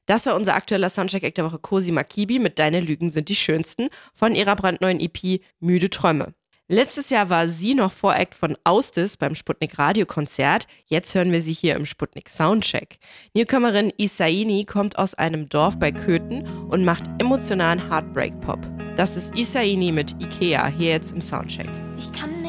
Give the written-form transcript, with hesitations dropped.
Das war unser aktueller Soundcheck-Act der Woche, Cosima Kibi mit Deine Lügen sind die schönsten von ihrer brandneuen EP Müde Träume. Letztes Jahr war sie noch Voract von Austis beim Sputnik Radiokonzert. Jetzt hören wir sie hier im Sputnik Soundcheck. Newcomerin Isaini kommt aus einem Dorf bei Köthen und macht emotionalen Heartbreak-Pop. Das ist Isaini mit Ikea, hier jetzt im Soundcheck. Ich kann